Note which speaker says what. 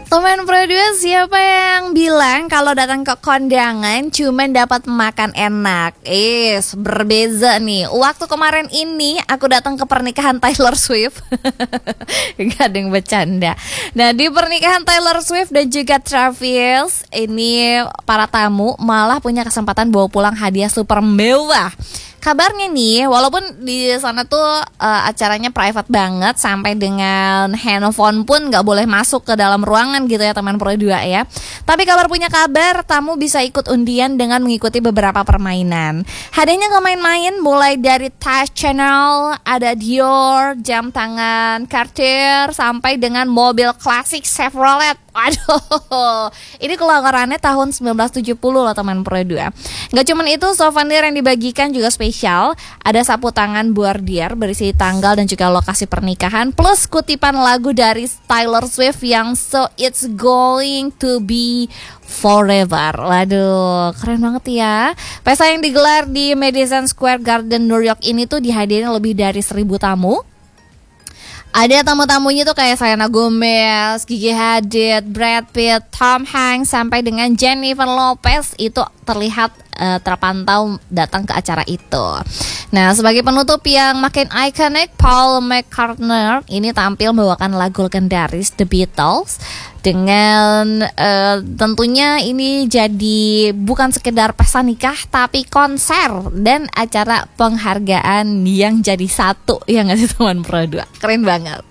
Speaker 1: Teman Produce, siapa yang bilang kalau datang ke kondangan cuman dapat makan enak? Berbeza nih. Waktu kemarin ini aku datang ke pernikahan Taylor Swift. Gak ada yang bercanda. Nah, di pernikahan Taylor Swift dan juga Travis, ini para tamu malah punya kesempatan bawa pulang hadiah super mewah. Kabarnya nih, walaupun di sana tuh acaranya private banget, sampai dengan handphone pun nggak boleh masuk ke dalam ruangan gitu ya teman Pro 2 ya. Tapi kabar punya kabar, tamu bisa ikut undian dengan mengikuti beberapa permainan. Hadiahnya nggak main-main, mulai dari tas Chanel, ada Dior, jam tangan Cartier, sampai dengan mobil klasik Chevrolet. Waduh, ini keluarannya tahun 1970 loh teman Pro 2. Gak cuman itu, souvenir yang dibagikan juga spesial. Ada sapu tangan Buardier berisi tanggal dan juga lokasi pernikahan, plus kutipan lagu dari Taylor Swift yang So It's Going to Be Forever. Waduh, keren banget ya. Pesta yang digelar di Madison Square Garden, New York ini tuh dihadiri lebih dari 1.000 tamu. Ada tamu-tamunya tuh kayak Selena Gomez, Gigi Hadid, Brad Pitt, Tom Hanks, sampai dengan Jennifer Lopez itu terlihat terpantau datang ke acara itu. Nah, sebagai penutup yang makin ikonik, Paul McCartney ini tampil membawakan lagu legendaris The Beatles dengan tentunya ini jadi bukan sekedar pesta nikah, tapi konser dan acara penghargaan yang jadi satu, ya nggak sih teman Pro 2? Keren banget.